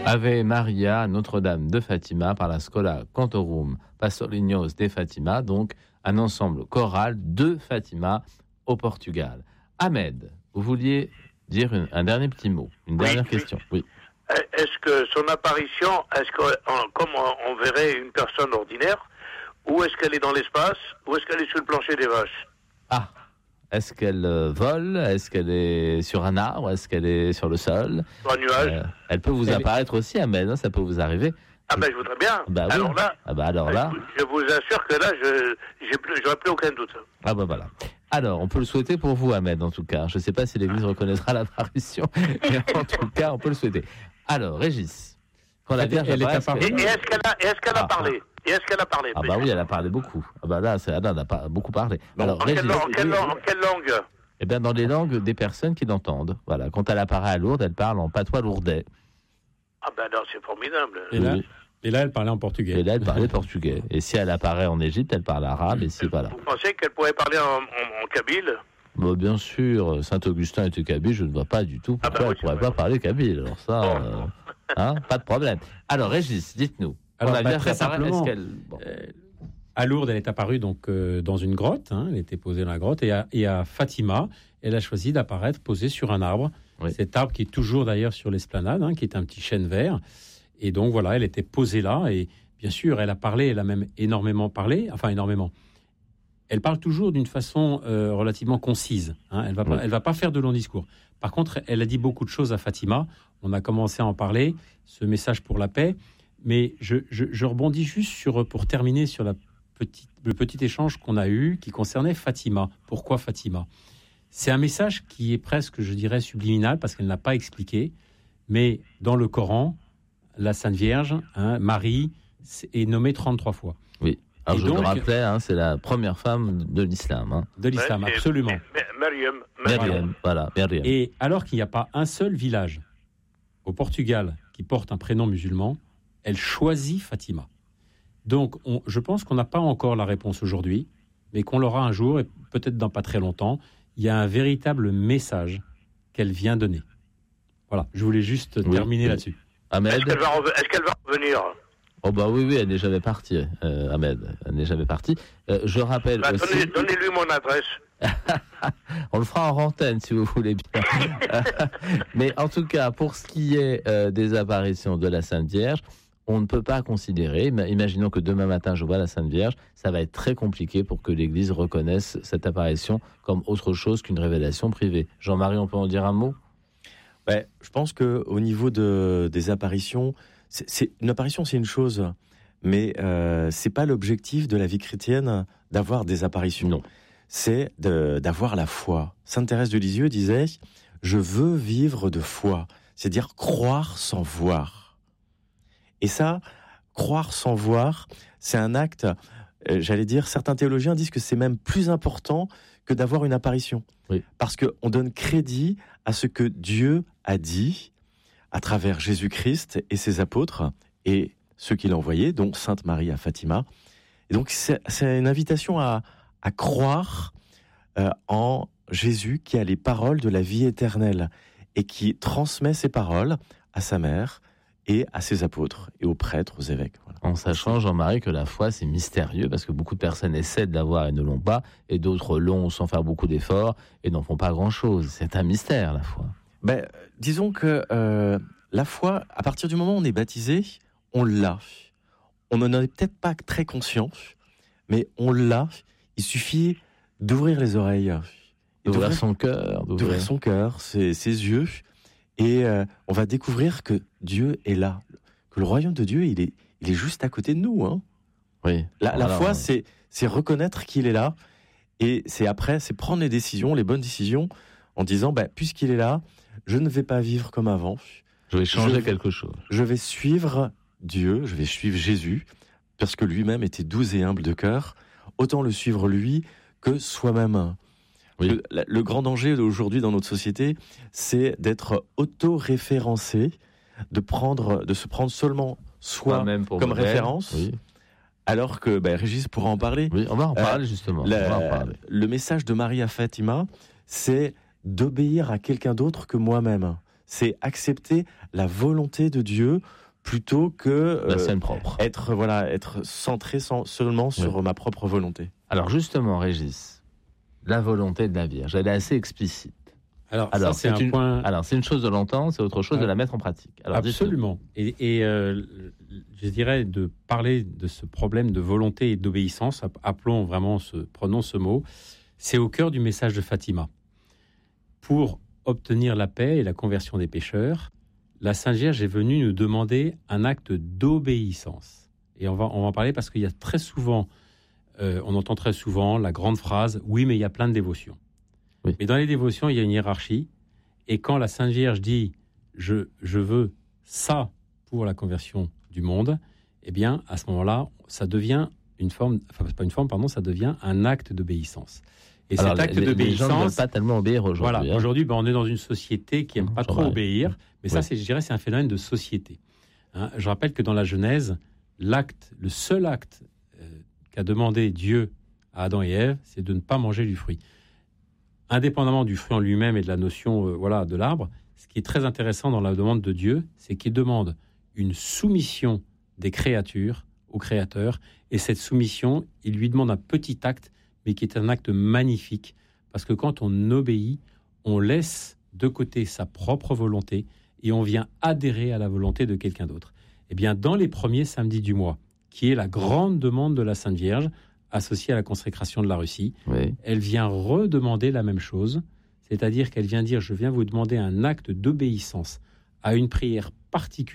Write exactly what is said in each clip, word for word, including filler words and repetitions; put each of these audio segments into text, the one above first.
Ave Maria, Notre-Dame de Fatima, par la Schola Cantorum Pastorinhos de Fatima, donc un ensemble choral de Fatima au Portugal. Ahmed, vous vouliez dire une, un dernier petit mot, une dernière oui, question. Oui. Est-ce que son apparition, est-ce que, comme on verrait une personne ordinaire, ou est-ce qu'elle est dans l'espace, ou est-ce qu'elle est sur le plancher des vaches? Ah, est-ce qu'elle euh, vole? Est-ce qu'elle est sur un arbre? Est-ce qu'elle est sur le sol? Sur un nuage? euh, Elle peut vous elle apparaître est... aussi, Ahmed, hein, ça peut vous arriver. Ah ben je voudrais bien. Bah, oui. Alors là, ah bah, alors là... je vous assure que là, je j'ai plus, j'aurais plus aucun doute. Ah bah voilà. Alors, on peut le souhaiter pour vous, Ahmed, en tout cas. Je ne sais pas si l'Église reconnaîtra l'apparition, mais en tout cas, on peut le souhaiter. Alors, Régis, quand la Vierge elle apparaît... Est apparue... Et, et est-ce qu'elle a, est-ce qu'elle a ah, parlé et est-ce qu'elle a parlé Ah bah oui, elle a parlé beaucoup. Ah bah là, c'est, elle a pas beaucoup parlé. Alors, en, Régis, quelle langue, en, quelle langue, en quelle langue? Eh bien, dans les langues des personnes qui l'entendent. Voilà. Quand elle apparaît à Lourdes, elle parle en patois lourdais. Ah ben non, c'est formidable. Et là, et là, elle parlait en portugais. Et là, elle parlait portugais. Et si elle apparaît en Égypte, elle parle arabe. Et si, voilà. Vous pensez qu'elle pourrait parler en, en, en kabyle? Bon, bien sûr, Saint-Augustin était kabyle, je ne vois pas du tout pourquoi ah ben oui, elle ne pourrait vrai. pas parler kabyle. Alors ça, bon. euh, hein, pas de problème. Alors, Régis, dites-nous. Alors, la bah, Vierge très apparaît, simplement, qu'elle... bon. euh, à Lourdes, elle est apparue donc euh, dans une grotte. Hein, elle était posée dans la grotte. Et à, et à Fatima, elle a choisi d'apparaître posée sur un arbre. Oui. Cet arbre qui est toujours d'ailleurs sur l'esplanade, hein, qui est un petit chêne vert. Et donc voilà, elle était posée là. Et bien sûr, elle a parlé, elle a même énormément parlé. Enfin, énormément. Elle parle toujours d'une façon euh, relativement concise. Hein, elle va pas, oui. elle va pas faire de longs discours. Par contre, elle a dit beaucoup de choses à Fatima. On a commencé à en parler, ce message pour la paix. Mais je, je, je rebondis juste sur, pour terminer sur la petite, le petit échange qu'on a eu qui concernait Fatima. Pourquoi Fatima ? C'est un message qui est presque, je dirais, subliminal parce qu'elle n'a pas expliqué. Mais dans le Coran, la Sainte Vierge, hein, Marie, est nommée trente-trois fois. Oui. Alors, et je donc, le rappelais, hein, c'est la première femme de l'islam. Hein. De l'islam, ouais, absolument. Maryam. Maryam, voilà, Maryam. Et alors qu'il n'y a pas un seul village au Portugal qui porte un prénom musulman, elle choisit Fatima. Donc, on, je pense qu'on n'a pas encore la réponse aujourd'hui, mais qu'on l'aura un jour, et peut-être dans pas très longtemps. Il y a un véritable message qu'elle vient donner. Voilà, je voulais juste oui, terminer oui. là-dessus. Ahmed, est-ce qu'elle va, re- est-ce qu'elle va revenir ? Oh bah oui, oui, elle n'est jamais partie, euh, Ahmed. Elle n'est jamais partie. Euh, je rappelle bah, aussi... Donnez, donnez-lui mon adresse. On le fera en antenne, si vous voulez bien. Mais en tout cas, pour ce qui est euh, des apparitions de la Sainte Vierge, on ne peut pas considérer, imaginons que demain matin je vois la Sainte Vierge, ça va être très compliqué pour que l'Église reconnaisse cette apparition comme autre chose qu'une révélation privée. Jean-Marie, on peut en dire un mot ? Ouais, je pense qu'au niveau de, des apparitions, c'est, c'est, une apparition c'est une chose, mais euh, c'est pas l'objectif de la vie chrétienne d'avoir des apparitions. Non. C'est de, d'avoir la foi. Sainte Thérèse de Lisieux disait « Je veux vivre de foi », c'est-à-dire croire sans voir. Et ça, croire sans voir, c'est un acte, euh, j'allais dire, certains théologiens disent que c'est même plus important que d'avoir une apparition. Oui. Parce qu'on donne crédit à ce que Dieu a dit à travers Jésus-Christ et ses apôtres et ceux qu'il a envoyés, dont Sainte Marie à Fatima. Et donc, c'est, c'est une invitation à, à croire euh, en Jésus qui a les paroles de la vie éternelle et qui transmet ces paroles à sa mère et à ses apôtres, et aux prêtres, aux évêques. Voilà. En sachant, Jean-Marie, que la foi, c'est mystérieux, parce que beaucoup de personnes essaient de l'avoir et ne l'ont pas, et d'autres l'ont sans faire beaucoup d'efforts, et n'en font pas grand-chose. C'est un mystère, la foi. Ben, disons que euh, la foi, à partir du moment où on est baptisé, on l'a. On n'en est peut-être pas très conscient, mais on l'a. Il suffit d'ouvrir les oreilles. D'ouvrir, d'ouvrir son cœur. D'ouvrir, d'ouvrir son cœur, ses, ses yeux. Et euh, on va découvrir que Dieu est là, que le royaume de Dieu, il est, il est juste à côté de nous. Hein. Oui. La, la foi, c'est, c'est reconnaître qu'il est là, et c'est après, c'est prendre les décisions, les bonnes décisions, en disant, bah, puisqu'il est là, je ne vais pas vivre comme avant. Je vais changer je, quelque chose. Je vais suivre Dieu, je vais suivre Jésus, parce que lui-même était doux et humble de cœur. Autant le suivre lui que soi-même. Oui. Le, le grand danger aujourd'hui dans notre société, c'est d'être auto-référencé, de prendre, de se prendre seulement soi comme modèle, référence, oui. Alors que ben, Régis pourra en parler. Oui, on va en parler euh, justement. La, on va en parler. Le message de Marie à Fatima, c'est d'obéir à quelqu'un d'autre que moi-même. c'est accepter la volonté de Dieu plutôt que euh, la sienne propre. Être, voilà, être centré sans, seulement sur oui. ma propre volonté. Alors justement, Régis, la volonté de la Vierge, elle est assez explicite. Alors, alors ça, c'est, c'est un une, point... alors, c'est une chose de l'entendre, c'est autre chose ouais. de la mettre en pratique. Alors, absolument. Et, et euh, je dirais de parler de ce problème de volonté et d'obéissance, appelons vraiment, ce, prenons ce mot, c'est au cœur du message de Fatima. Pour obtenir la paix et la conversion des pécheurs, la Sainte Vierge est venue nous demander un acte d'obéissance. Et on va, on va en parler parce qu'il y a très souvent, euh, on entend très souvent la grande phrase « Oui, mais il y a plein de dévotions ». Oui. Mais dans les dévotions, il y a une hiérarchie. Et quand la Sainte Vierge dit je, « je veux ça pour la conversion du monde », eh bien, à ce moment-là, ça devient une forme, enfin, pas une forme, pardon, ça devient un acte d'obéissance. Et alors, cet acte les, d'obéissance... Les gens ne veulent pas tellement obéir aujourd'hui. Voilà, hein. Aujourd'hui, ben, on est dans une société qui n'aime pas trop vrai. obéir. Mais oui. ça, c'est, je dirais, c'est un phénomène de société. Hein, je rappelle que dans la Genèse, l'acte, le seul acte euh, qu'a demandé Dieu à Adam et Ève, c'est de ne pas manger du fruit. Indépendamment du fruit en lui-même et de la notion euh, voilà, de l'arbre, ce qui est très intéressant dans la demande de Dieu, c'est qu'il demande une soumission des créatures au Créateur. Et cette soumission, il lui demande un petit acte, mais qui est un acte magnifique. Parce que quand on obéit, on laisse de côté sa propre volonté et on vient adhérer à la volonté de quelqu'un d'autre. Eh bien, dans les premiers samedis du mois, qui est la grande demande de la Sainte Vierge, associée à la consécration de la Russie, oui. elle vient redemander la même chose, c'est-à-dire qu'elle vient dire « Je viens vous demander un acte d'obéissance à une prière particulière. »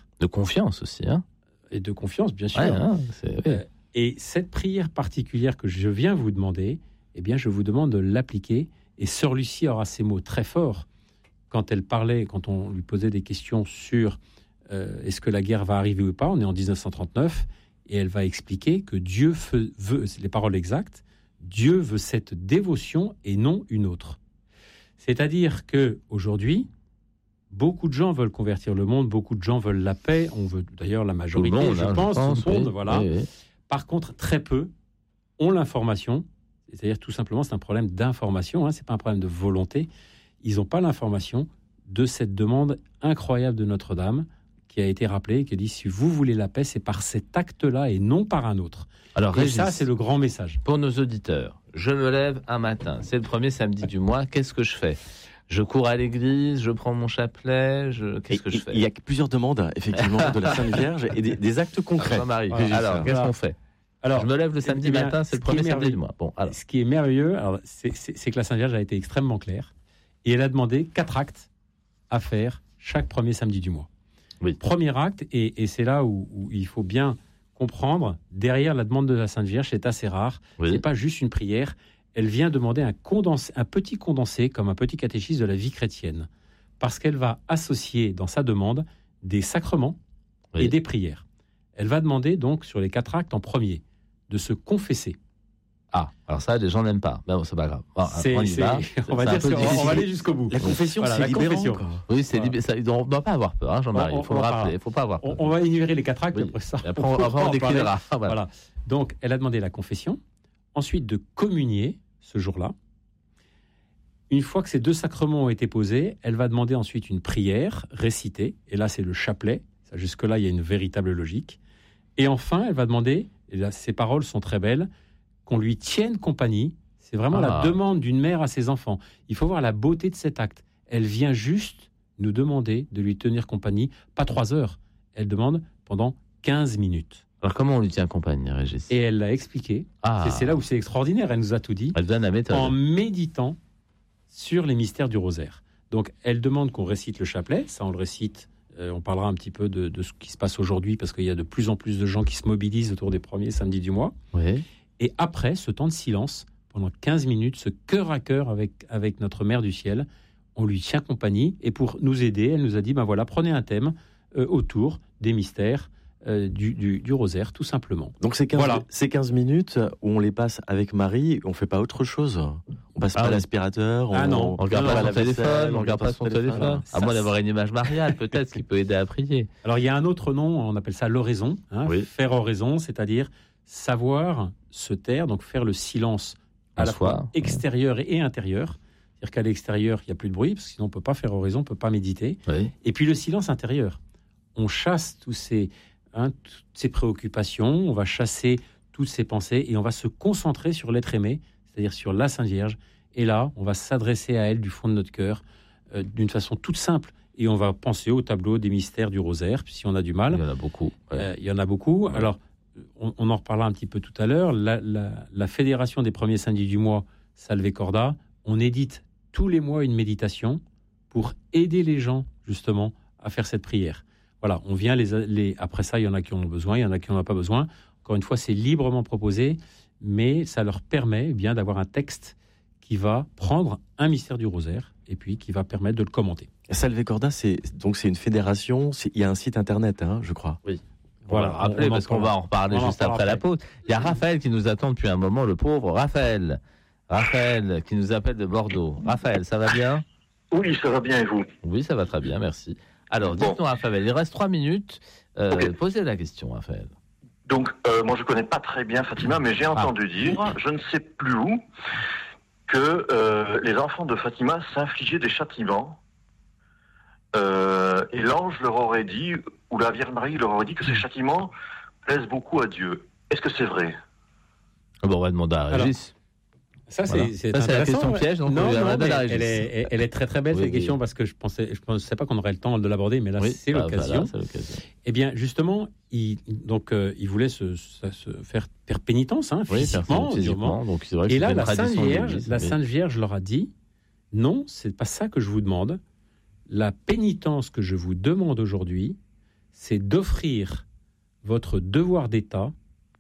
De confiance aussi, hein. Et de confiance, bien sûr. Ouais, hein, c'est... Oui. Euh, et cette prière particulière que je viens vous demander, eh bien, je vous demande de l'appliquer. Et Sœur Lucie aura ces mots très forts quand elle parlait, quand on lui posait des questions sur euh, est-ce que la guerre va arriver ou pas. On est en dix-neuf cent trente-neuf. Et elle va expliquer que Dieu veut, veut, les paroles exactes, Dieu veut cette dévotion et non une autre. C'est-à-dire qu'aujourd'hui, beaucoup de gens veulent convertir le monde, beaucoup de gens veulent la paix, on veut d'ailleurs la majorité, monde, je, hein, pense, je pense, tout le monde, oui, voilà. Oui, oui. Par contre, très peu ont l'information, c'est-à-dire tout simplement c'est un problème d'information, hein, c'est pas un problème de volonté, ils n'ont pas l'information de cette demande incroyable de Notre-Dame, qui a été rappelé, qui dit si vous voulez la paix, c'est par cet acte-là et non par un autre. Alors, et Régis, ça, c'est le grand message. Pour nos auditeurs, je me lève un matin, c'est le premier samedi du mois, qu'est-ce que je fais ? Je cours à l'église, je prends mon chapelet, je... qu'est-ce et, que je fais ? Il y a plusieurs demandes, effectivement, de la Sainte Vierge et des, des actes concrets. Jean-Marie, voilà. alors, qu'est-ce qu'on fait ? Alors, je me lève le samedi bien, matin, c'est le premier samedi du mois. Bon, alors. Ce qui est merveilleux, alors, c'est, c'est, c'est que la Sainte Vierge a été extrêmement claire et elle a demandé quatre actes à faire chaque premier samedi du mois. Oui. Premier acte, et, et c'est là où, où il faut bien comprendre, derrière la demande de la Sainte Vierge, c'est assez rare, oui. c'est pas juste une prière, elle vient demander un, condensé, un petit condensé, comme un petit catéchisme de la vie chrétienne, parce qu'elle va associer dans sa demande des sacrements oui. et des prières. Elle va demander donc, sur les quatre actes, en premier, de se confesser. Ah, alors ça, les gens n'aiment pas. Mais bon, c'est pas grave. Bon, c'est, on, y va. on va dire, on va aller jusqu'au bout. La confession, voilà, c'est la libérant. Confession. Oui, c'est voilà. libé... ça, on ne doit pas avoir peur, hein, Jean-Marie. Il faut le rappeler. Il faut pas avoir peur. On, on va énumérer les quatre actes. Oui. Après ça, et après, on, après, on déclinera. Voilà. voilà. Donc, elle a demandé la confession. Ensuite, de communier ce jour-là. Une fois que ces deux sacrements ont été posés, elle va demander ensuite une prière récitée. Et là, c'est le chapelet. Ça, jusque-là, il y a une véritable logique. Et enfin, elle va demander, et là, ces paroles sont très belles, qu'on lui tienne compagnie. C'est vraiment ah. la demande d'une mère à ses enfants. Il faut voir la beauté de cet acte. Elle vient juste nous demander de lui tenir compagnie, pas trois heures. Elle demande pendant quinze minutes. Alors comment on lui tient compagnie, Régis ? Et elle l'a expliqué. Ah. C'est, c'est là où c'est extraordinaire. Elle nous a tout dit. Elle donne la méthode. En méditant sur les mystères du rosaire. Donc, elle demande qu'on récite le chapelet. Ça, on le récite. Euh, on parlera un petit peu de, de ce qui se passe aujourd'hui parce qu'il y a de plus en plus de gens qui se mobilisent autour des premiers samedis du mois. Oui. Et après, ce temps de silence, pendant quinze minutes, ce cœur à cœur avec, avec notre Mère du Ciel, on lui tient compagnie. Et pour nous aider, elle nous a dit, ben voilà, prenez un thème euh, autour des mystères euh, du, du, du rosaire, tout simplement. Donc ces quinze, voilà. ces quinze minutes où on les passe avec Marie, on ne fait pas autre chose. On passe ah, pas oui. l'aspirateur, on ah non, on ne regarde pas la son téléphone, on regarde pas son téléphone. téléphone. À moins d'avoir une image mariale, peut-être, ce qui peut aider à prier. Alors il y a un autre nom, on appelle ça l'oraison, hein, oui. faire oraison, c'est-à-dire savoir se taire, donc faire le silence à, à la fois extérieur et intérieur. C'est-à-dire qu'à l'extérieur, il n'y a plus de bruit, parce que sinon on ne peut pas faire oraison, on ne peut pas méditer. Oui. Et puis le silence intérieur. On chasse tous ces, hein, toutes ces préoccupations, on va chasser toutes ces pensées et on va se concentrer sur l'être aimé, c'est-à-dire sur la Sainte Vierge. Et là, on va s'adresser à elle du fond de notre cœur, euh, d'une façon toute simple. Et on va penser au tableau des mystères du rosaire, si on a du mal. Il y en a beaucoup. Ouais. Euh, il y en a beaucoup. Ouais. Alors, on, on en reparlera un petit peu tout à l'heure. La, la, la Fédération des premiers samedis du mois, Salve Corda, on édite tous les mois une méditation pour aider les gens, justement, à faire cette prière. Voilà, on vient les, les... Après ça, il y en a qui en ont besoin, il y en a qui n'en ont pas besoin. Encore une fois, c'est librement proposé, mais ça leur permet eh bien d'avoir un texte qui va prendre un mystère du rosaire et puis qui va permettre de le commenter. Salve Corda, c'est donc c'est une fédération. C'est, il y a un site internet, hein, je crois. Oui. Voilà, On va rappeler, parce qu'on va en reparler on en juste après la pause. Il y a Raphaël qui nous attend depuis un moment, le pauvre Raphaël. Raphaël qui nous appelle de Bordeaux. Raphaël, ça va bien ? Oui, ça va bien et vous ? Oui, ça va très bien, merci. Alors, Bon. dites-nous, Raphaël, il reste trois minutes. Euh, Ok. Posez la question, Raphaël. Donc, euh, moi je connais pas très bien Fatima, mais j'ai entendu dire, je ne sais plus où, que euh, les enfants de Fatima s'infligeaient des châtiments. Euh, et l'ange leur aurait dit, ou la Vierge Marie leur aurait dit que ces châtiments plaisent beaucoup à Dieu. Est-ce que c'est vrai ? Bon, on va demander à Alors, Régis. Ça, Voilà. c'est, c'est Ça, c'est la intéressant, question ouais. piège, donc non, on lui non, reviendra mais à Régis. elle, est, elle est très très belle, Oui, cette oui. question, parce que je pensais, je pensais pas qu'on aurait le temps de l'aborder, mais là, Oui, c'est bah, l'occasion. voilà, c'est l'occasion. Eh bien, justement, il, donc, euh, il voulait se, se, se faire, faire pénitence, hein, Oui, physiquement, physiquement, durement. donc c'est vrai que Et c'est là, une la Sainte tradition de Vierge, l'Église, la mais- Sainte Vierge leur a dit, non, c'est pas ça que je vous demande. La pénitence que je vous demande aujourd'hui, c'est d'offrir votre devoir d'État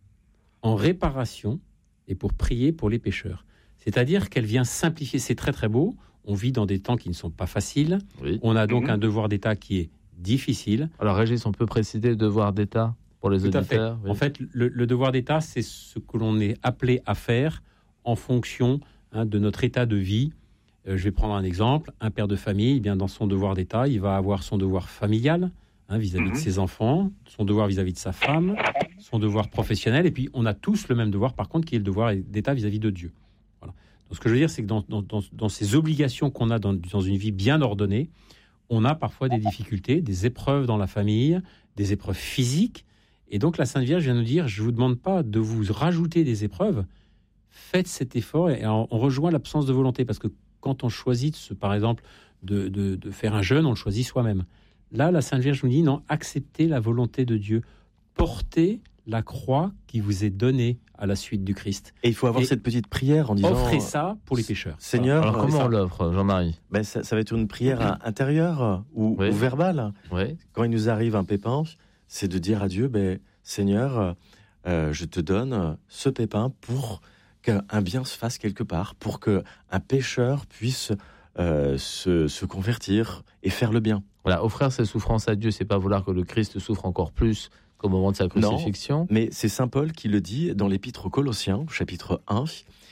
en réparation et pour prier pour les pécheurs. C'est-à-dire qu'elle vient simplifier. C'est très très beau. On vit dans des temps qui ne sont pas faciles. Oui. On a donc Mhm. un devoir d'État qui est difficile. Alors, Régis, on peut préciser le devoir d'État pour les Tout à fait. auditeurs oui. En fait, le, le devoir d'État, c'est ce que l'on est appelé à faire en fonction hein, de notre état de vie. Euh, je vais prendre un exemple. Un père de famille, eh bien, dans son devoir d'État, il va avoir son devoir familial hein, vis-à-vis Mhm. de ses enfants, son devoir vis-à-vis de sa femme, son devoir professionnel. Et puis, on a tous le même devoir, par contre, qui est le devoir d'État vis-à-vis de Dieu. Voilà. Donc, ce que je veux dire, c'est que dans, dans, dans, dans ces obligations qu'on a dans, dans une vie bien ordonnée, on a parfois des difficultés, des épreuves dans la famille, des épreuves physiques. Et donc, la Sainte Vierge vient nous dire, je ne vous demande pas de vous rajouter des épreuves, faites cet effort et on, on rejoint l'absence de volonté. Parce que quand on choisit, ce, par exemple, de, de, de faire un jeûne, on le choisit soi-même. Là, la Sainte Vierge nous dit, non, acceptez la volonté de Dieu. Portez la croix qui vous est donnée à la suite du Christ. Et il faut avoir Et cette petite prière en disant Offrez ça pour les pécheurs. Seigneur, Alors, comment ça, on l'offre, Jean-Marie ben, ça, ça va être une prière intérieure ou, Oui. ou verbale. Oui. Quand il nous arrive un pépin, c'est de dire à Dieu, ben, Seigneur, euh, je te donne ce pépin pour qu'un bien se fasse quelque part, pour qu'un pécheur puisse euh, se, se convertir et faire le bien. Voilà, offrir ses souffrances à Dieu, c'est pas vouloir que le Christ souffre encore plus qu'au moment de sa crucifixion. Mais c'est saint Paul qui le dit dans l'épître aux Colossiens, chapitre un.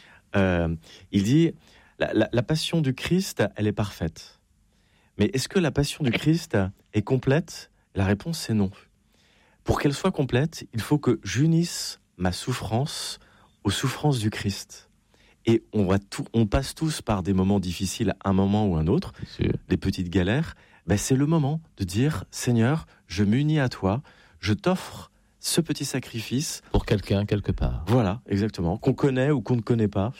Euh, il dit, la, la, la passion du Christ, elle est parfaite. Mais est-ce que la passion du Christ est complète ? La réponse, c'est non. Pour qu'elle soit complète, il faut que j'unisse ma souffrance aux souffrances du Christ. Et on, va tout, on passe tous par des moments difficiles, un moment ou un autre, Sûr. des petites galères. Ben, c'est le moment de dire, Seigneur, je m'unis à toi, je t'offre ce petit sacrifice. Pour quelqu'un, quelque part. Voilà, exactement, qu'on connaît ou qu'on ne connaît pas.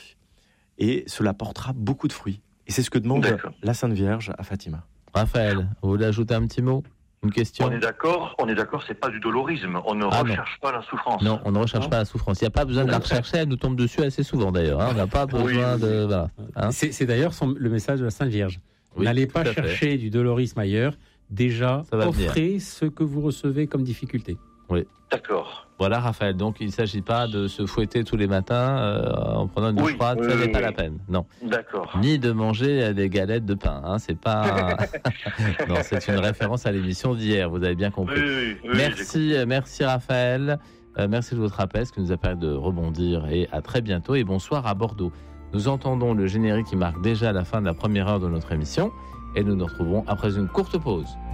Et cela portera beaucoup de fruits. Et c'est ce que demande D'accord. la Sainte Vierge à Fatima. Raphaël, vous voulez ajouter un petit mot ? Une question ? On est d'accord, on est d'accord, c'est pas du dolorisme. On ne Ah, non. recherche pas la souffrance. Non, on ne recherche Non. pas la souffrance. Il n'y a pas besoin de la rechercher, elle nous tombe dessus assez souvent d'ailleurs. hein. On n'a pas besoin Oui, oui, de... Voilà. Hein C'est, c'est d'ailleurs son- le message de la Sainte Vierge. Oui, N'allez tout pas à fait. chercher du dolorisme ailleurs. Déjà, Ça va offrez ce que vous recevez comme difficulté. D'accord. Voilà, Raphaël. Donc, il ne s'agit pas de se fouetter tous les matins euh, en prenant une douche Oui, froide. oui, ça n'est oui, pas oui. la peine. Non. D'accord. Ni de manger des galettes de pain. Hein. C'est pas. non, c'est une référence à l'émission d'hier. Vous avez bien Oui, compris. oui, oui, j'ai merci, euh, merci Raphaël. Euh, merci de votre appel, ce qui nous a permis de rebondir. Et à très bientôt. Et bonsoir à Bordeaux. Nous entendons le générique qui marque déjà la fin de la première heure de notre émission. Et nous nous retrouvons après une courte pause.